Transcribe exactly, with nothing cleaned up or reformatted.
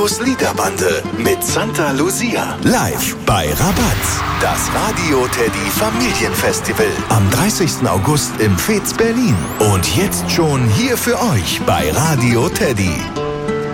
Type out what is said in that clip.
Markus Liederbande mit Santa Lucia. Live bei Rabatz. Das Radio Teddy Familienfestival am dreißigsten August im Fez Berlin. Und jetzt schon hier für euch bei Radio Teddy.